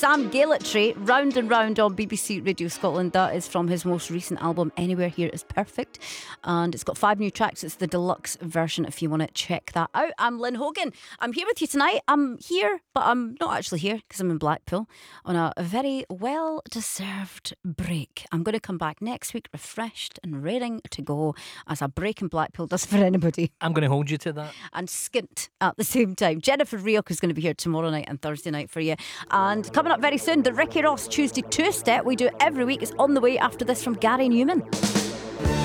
Sam Gailotry, Round and Round on BBC Radio Scotland. That is from his most recent album, Anywhere Here Is Perfect. And it's got 5 new tracks. It's the deluxe version if you want to check that out. I'm Lynn Hogan. I'm here with you tonight. I'm here, but I'm not actually here because I'm in Blackpool on a very well-deserved break. I'm going to come back next week refreshed and raring to go, as a break in Blackpool does for anybody. I'm going to hold you to that. And skint at the same time. Jennifer Rioch is going to be here tomorrow night and Thursday night for you. And coming up very soon, the Ricky Ross Tuesday Two-Step we do every week is on the way after this from Gary Newman.